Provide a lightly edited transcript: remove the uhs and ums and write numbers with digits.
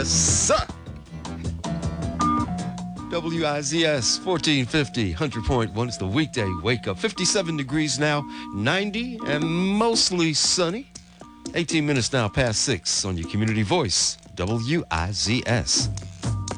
Yes, sir. WIZS 1450, 100.1. It's the weekday wake up. 57 degrees now, 90 and mostly sunny. 18 minutes now past 6 on your community voice, WIZS.